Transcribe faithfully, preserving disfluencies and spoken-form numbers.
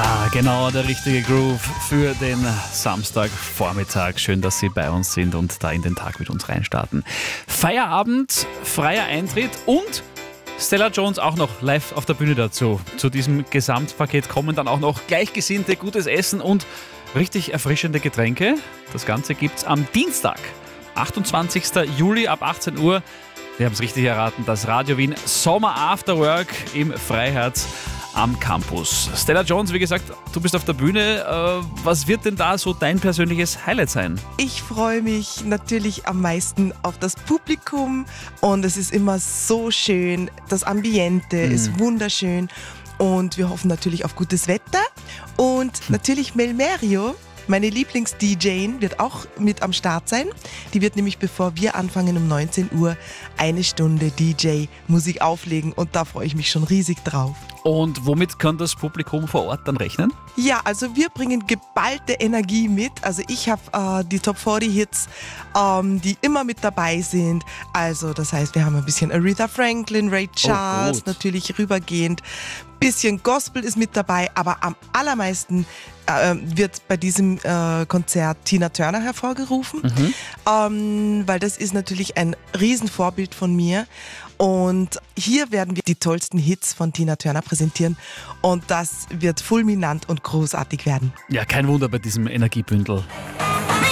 Ja, genau, der richtige Groove für den Samstagvormittag. Schön, dass Sie bei uns sind und da in den Tag mit uns reinstarten. Feierabend, freier Eintritt und Stella Jones auch noch live auf der Bühne dazu. Zu diesem Gesamtpaket kommen dann auch noch Gleichgesinnte, gutes Essen und richtig erfrischende Getränke. Das Ganze gibt's am Dienstag, achtundzwanzigsten Juli ab achtzehn Uhr. Wir haben es richtig erraten, das Radio Wien Sommer After Work im Freiherz am Campus. Stella Jones, wie gesagt, du bist auf der Bühne. Äh, was wird denn da so dein persönliches Highlight sein? Ich freue mich natürlich am meisten auf das Publikum und es ist immer so schön. Das Ambiente mhm. ist wunderschön und wir hoffen natürlich auf gutes Wetter und natürlich Mel Merio. Meine Lieblings-D J wird auch mit am Start sein. Die wird nämlich, bevor wir anfangen, um neunzehn Uhr eine Stunde D J-Musik auflegen und da freue ich mich schon riesig drauf. Und womit kann das Publikum vor Ort dann rechnen? Ja, also wir bringen geballte Energie mit. Also ich habe äh, die Top vierzig Hits, ähm, die immer mit dabei sind. Also das heißt, wir haben ein bisschen Aretha Franklin, Ray Charles, oh, natürlich rübergehend. Bisschen Gospel ist mit dabei, aber am allermeisten äh, wird bei diesem äh, Konzert Tina Turner hervorgerufen, mhm. ähm, weil das ist natürlich ein Riesenvorbild von mir. Und hier werden wir die tollsten Hits von Tina Turner präsentieren und das wird fulminant und großartig werden. Ja, kein Wunder bei diesem Energiebündel.